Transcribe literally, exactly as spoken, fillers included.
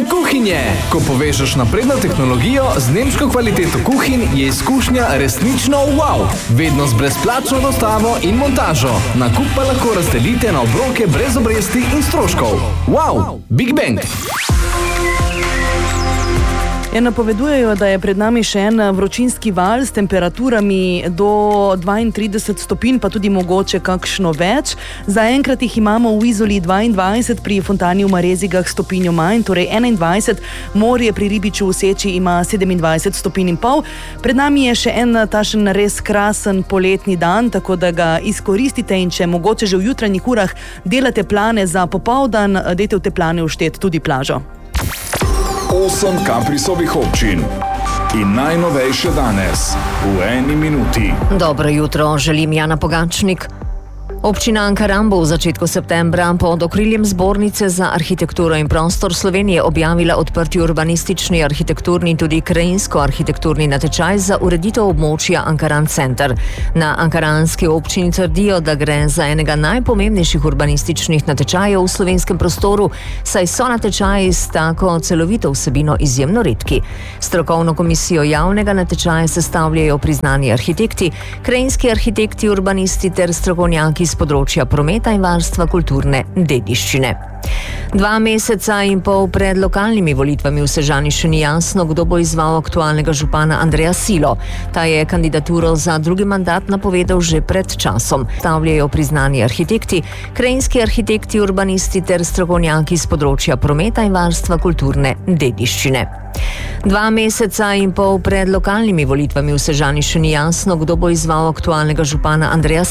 kuhinje. Ko povežeš napredno tehnologijo z nemško kvaliteto kuhinj, je izkušnja resnično wow. Vedno z brezplačno dostavo in montažo. Nakup pa lahko razdelite na obroke brez obresti in stroškov. Wow, Big Bang! Ja, napovedujejo, da je pred nami še en vročinski val s temperaturami do dvaintrideset stopinj, pa tudi mogoče kakšno več. Zaenkrat jih imamo v Izoli dvaindvajset, pri Fontani v Marezigah stopinjo manj, torej enaindvajset, morje pri Ribiču v Seči ima sedemindvajset stopinj in pol. Pred nami je še en tašen res krasen poletni dan, tako da ga izkoristite in če mogoče že v jutranjih urah delate plane za popoldan, dajte v te plane vštet tudi plažo. Osem Kaprisovih občin in najnovejše danes v eni minuti. Dobro jutro, želim Jana Pogačnik. Občina Ankaran bo v začetku septembra pod okriljem Zbornice za arhitekturo in prostor Slovenije objavila odprti urbanistični, arhitekturni in tudi krajinsko-arhitekturni natečaj za ureditev območja Ankaran Center. Na ankaranski občini trdijo, da gre za enega najpomembnejših urbanističnih natečajev v slovenskem prostoru, saj so natečaji s tako celovito vsebino izjemno redki. Strokovno komisijo javnega natečaja sestavljajo priznani arhitekti, krajinski arhitekti, urbanisti ter strokovnjaki z področja prometa in varstva kulturne dediščine. Dva meseca in pol pred lokalnimi volitvami v Sežani še ni jasno, kdo bo izval aktualnega župana Andreja Silo. Ta je kandidaturo za drugi mandat napovedal že pred časom. Stavljajo priznani arhitekti, krajinski arhitekti, urbanisti ter strokovnjaki z področja prometa in varstva kulturne dediščine. Dva meseca in pol pred lokalnimi volitvami v Sežani še ni jasno, kdo bo izval aktualnega župana Andreja